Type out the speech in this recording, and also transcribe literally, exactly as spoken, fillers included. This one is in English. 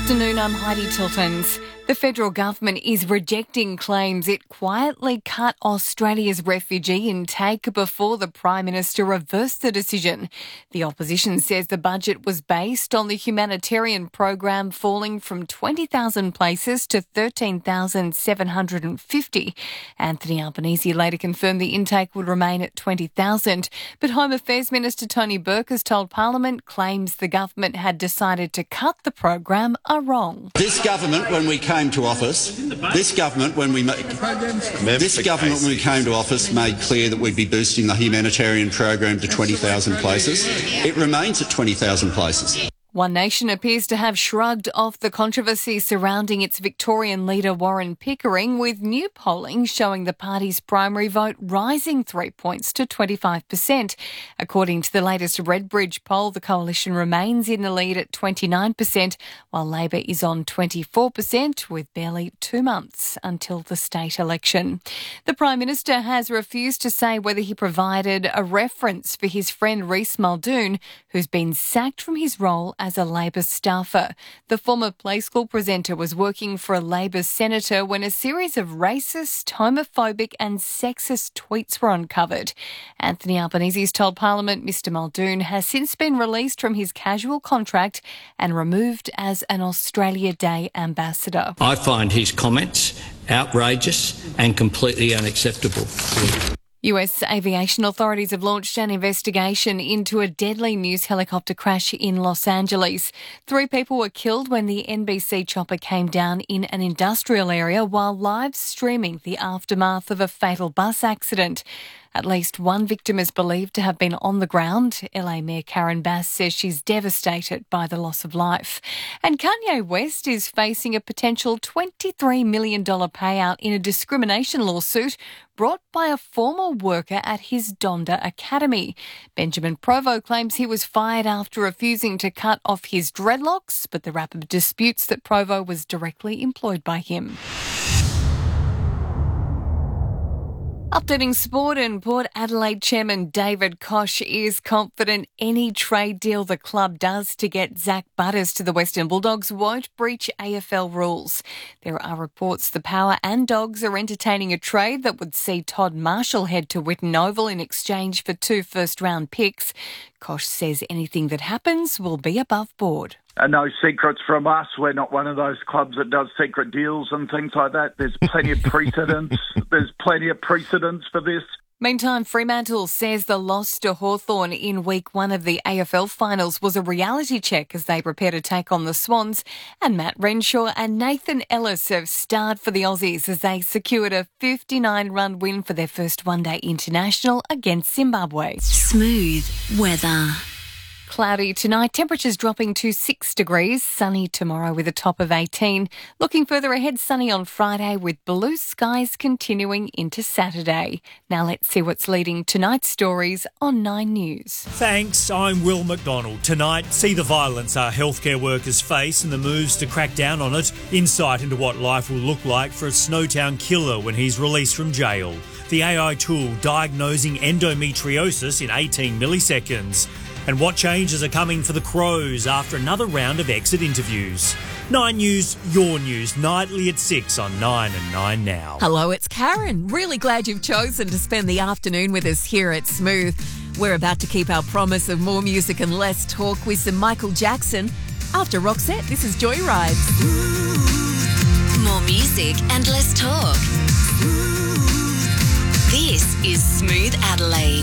Afternoon, I'm Heidi Tiltons. The federal government is rejecting claims it quietly cut Australia's refugee intake before the Prime Minister reversed the decision. The opposition says the budget was based on the humanitarian program falling from twenty thousand places to thirteen thousand seven hundred fifty. Anthony Albanese later confirmed the intake would remain at twenty thousand, but Home Affairs Minister Tony Burke has told Parliament claims the government had decided to cut the program are wrong. This government, when we came to office, this government, when we ma- this government, when we came to office, made clear that we'd be boosting the humanitarian program to twenty thousand places. It remains at twenty thousand places. One Nation appears to have shrugged off the controversy surrounding its Victorian leader Warren Pickering, with new polling showing the party's primary vote rising three points to twenty-five percent. According to the latest Redbridge poll, the coalition remains in the lead at twenty-nine percent, while Labor is on twenty-four percent, with barely two months until the state election. The Prime Minister has refused to say whether he provided a reference for his friend Reece Muldoon, who's been sacked from his role as a Labor staffer. The former Play School presenter was working for a Labor senator when a series of racist, homophobic and sexist tweets were uncovered. Anthony Albanese told Parliament Mr Muldoon has since been released from his casual contract and removed as an Australia Day ambassador. I find his comments outrageous and completely unacceptable. U S aviation authorities have launched an investigation into a deadly news helicopter crash in Los Angeles. Three people were killed when the N B C chopper came down in an industrial area while live streaming the aftermath of a fatal bus accident. At least one victim is believed to have been on the ground. L A Mayor Karen Bass says she's devastated by the loss of life. And Kanye West is facing a potential twenty-three million dollars payout in a discrimination lawsuit brought by a former worker at his Donda Academy. Benjamin Provo claims he was fired after refusing to cut off his dreadlocks, but the rapper disputes that Provo was directly employed by him. Updating sport, and Port Adelaide chairman David Koch is confident any trade deal the club does to get Zach Butters to the Western Bulldogs won't breach A F L rules. There are reports the Power and Dogs are entertaining a trade that would see Todd Marshall head to Whitten Oval in exchange for two first-round picks. Koch says anything that happens will be above board. Uh, no secrets from us. We're not one of those clubs that does secret deals and things like that. There's plenty of precedents. There's plenty of precedents for this. Meantime, Fremantle says the loss to Hawthorn in week one of the A F L finals was a reality check as they prepare to take on the Swans. And Matt Renshaw and Nathan Ellis have starred for the Aussies as they secured a fifty-nine run win for their first one-day international against Zimbabwe. Smooth weather. Cloudy tonight, temperatures dropping to six degrees, sunny tomorrow with a top of eighteen. Looking further ahead, sunny on Friday with blue skies continuing into Saturday. Now let's see what's leading tonight's stories on Nine News. Thanks, I'm Will McDonald. Tonight, see the violence our healthcare workers face and the moves to crack down on it. Insight into what life will look like for a Snowtown killer when he's released from jail. The A I tool diagnosing endometriosis in eighteen milliseconds. And what changes are coming for the Crows after another round of exit interviews. Nine News, your news, nightly at six on Nine and Nine Now. Hello, it's Karen. Really glad you've chosen to spend the afternoon with us here at Smooth. We're about to keep our promise of more music and less talk with some Michael Jackson. After Roxette, this is Joyride. More music and less talk. This is Smooth Adelaide.